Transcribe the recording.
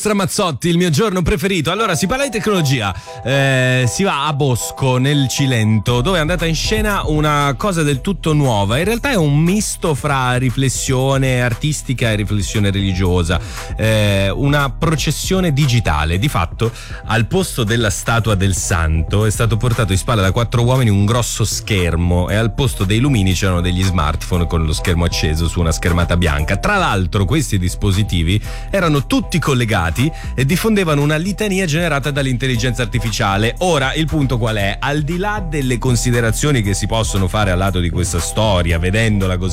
Ramazzotti, il mio giorno preferito. Allora, si parla di tecnologia, si va a Bosco nel Cilento, dove è andata in scena una cosa del tutto nuova. In realtà è un misto fra riflessione artistica e riflessione religiosa, una processione digitale. Di fatto, al posto della statua del santo è stato portato in spalla da 4 uomini un grosso schermo, e al posto dei lumini c'erano degli smartphone con lo schermo acceso su una schermata bianca. Tra l'altro, questi dispositivi erano tutti collegati e diffondevano una litania generata dall'intelligenza artificiale. Ora, il punto qual è? Al di là delle considerazioni che si possono fare al lato di questa storia, vedendola così